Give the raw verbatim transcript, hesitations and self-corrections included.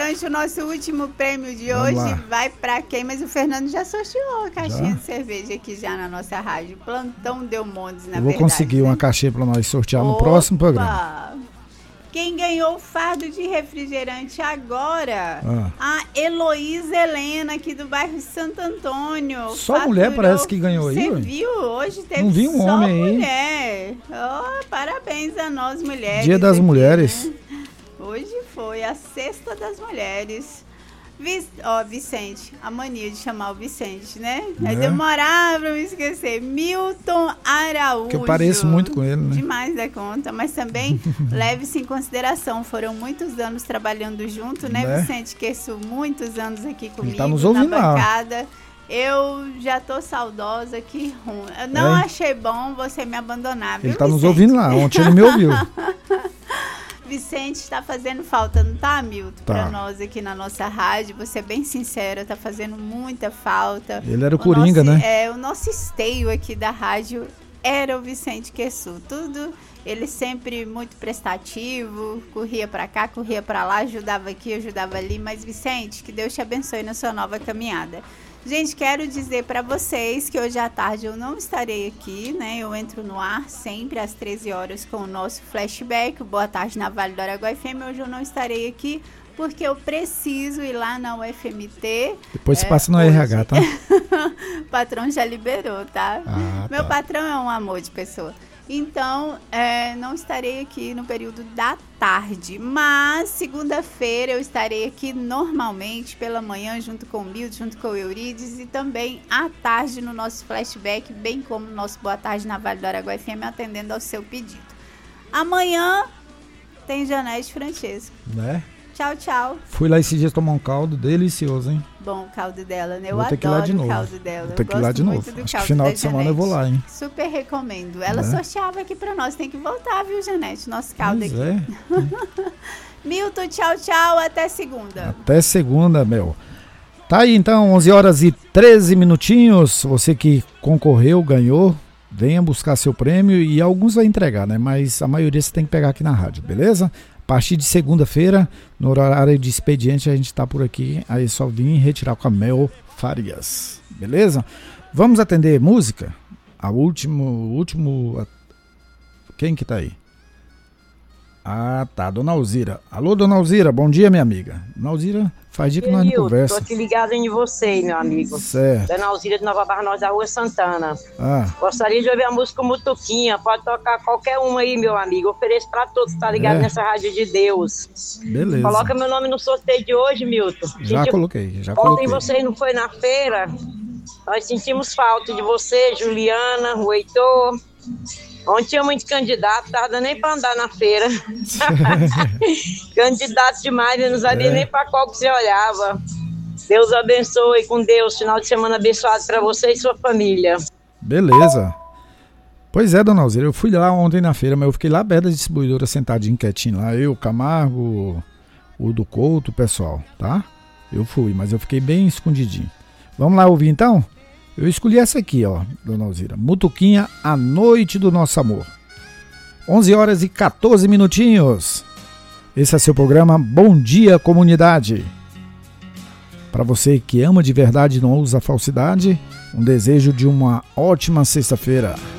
Prancha, o nosso último prêmio de Vamos hoje lá. Vai para quem? Mas o Fernando já sorteou a caixinha já? de cerveja aqui já na nossa rádio. Plantão Delmontes, na Eu vou verdade, conseguir né? uma caixinha para nós sortear Opa! no próximo programa. Quem ganhou o fardo de refrigerante agora? Ah. A Heloísa Helena, aqui do bairro Santo Antônio. Só Faturou. Mulher parece que ganhou Você aí. Você viu? Hoje teve Não vi um só homem aí. mulher. Oh, parabéns a nós mulheres. Dia das aqui, Mulheres. Né? Hoje foi a Sexta das Mulheres. Vic... Ó, Vicente, a mania de chamar o Vicente, né? Vai é. demorar pra me esquecer. Milton Araújo. Que eu pareço muito com ele, né? Demais da conta, mas também leve-se em consideração. Foram muitos anos trabalhando junto, né, né? Vicente? Que isso, muitos anos aqui comigo. Ele tá nos ouvindo na bancada. Lá. Eu já tô saudosa, que ruim. Eu não é. achei bom você me abandonar, viu, Ele tá Vicente? nos ouvindo lá, ontem ele me ouviu. Vicente está fazendo falta, não tá, Milton? Tá. Para nós aqui na nossa rádio, você é bem sincera, tá fazendo muita falta. Ele era o, o Coringa, nosso, né? É, o nosso esteio aqui da rádio era o Vicente Quessu. Tudo, ele sempre muito prestativo, corria para cá, corria para lá, ajudava aqui, ajudava ali. Mas, Vicente, que Deus te abençoe na sua nova caminhada. Gente, quero dizer para vocês que hoje à tarde eu não estarei aqui, né? Eu entro no ar sempre às treze horas com o nosso flashback, o Boa Tarde na Vale do Araguaia F M. Hoje eu não estarei aqui porque eu preciso ir lá na U F M T. Depois você é, passa no hoje. R H, tá? O patrão já liberou, tá? Ah, Meu tá. patrão é um amor de pessoa. Então, é, não estarei aqui no período da tarde, mas segunda-feira eu estarei aqui normalmente pela manhã junto com o Milton, junto com o Eurides e também à tarde no nosso flashback, bem como no nosso Boa Tarde na Vale do Araguaia F M, atendendo ao seu pedido. Amanhã tem Janete Francesco. Né? Tchau, tchau. Fui lá esses dias tomar um caldo delicioso, hein? Bom o caldo dela, né? Eu vou ter que ir lá de adoro novo. o caldo dela. Vou ter que ir lá de novo. Acho que final de semana eu vou lá, hein? Super recomendo. Ela é. sorteava aqui pra nós. Tem que voltar, viu, Janete? Nosso caldo pois aqui. É. Milton, tchau, tchau. Até segunda. Até segunda, meu. Tá aí, então, onze horas e treze minutinhos. Você que concorreu, ganhou, venha buscar seu prêmio e alguns vai entregar, né? Mas a maioria você tem que pegar aqui na rádio, beleza? A partir de segunda-feira, no horário de expediente, a gente tá por aqui. Aí só vim retirar com a Mel Farias. Beleza? Vamos atender música? A último, último... Quem que tá aí? Ah, tá. Dona Alzira. Alô, Dona Alzira. Bom dia, minha amiga. Dona Alzira, faz dia que nós não conversa. Tô aqui ligado em você, meu amigo. Certo. Dona Alzira de Nova Barra Norte, da Rua Santana. Ah. Gostaria de ouvir a música Mutuquinha. Pode tocar qualquer uma aí, meu amigo. Ofereço pra todos, tá ligado? É. Nessa rádio de Deus. Beleza. Coloca meu nome no sorteio de hoje, Milton. Já Senti... coloquei, já Ontem coloquei. Ontem vocês não foi na feira. Nós sentimos falta de você, Juliana, o Heitor. Ontem tinha muito candidato, tava dando nem pra andar na feira. Candidato demais, eu não sabia é. nem pra qual que você olhava. Deus abençoe, com Deus, final de semana abençoado pra você e sua família. Beleza. Pois é, Dona Alzira, eu fui lá ontem na feira, mas eu fiquei lá perto da distribuidora, sentadinho, quietinho lá. Eu, Camargo, o do Couto, o pessoal, tá? Eu fui, mas eu fiquei bem escondidinho. Vamos lá ouvir então? Eu escolhi essa aqui, ó, Dona Alzira. Mutuquinha, A Noite do Nosso Amor. onze horas e quatorze minutinhos. Esse é seu programa Bom Dia Comunidade. Para você que ama de verdade e não usa falsidade, um desejo de uma ótima sexta-feira.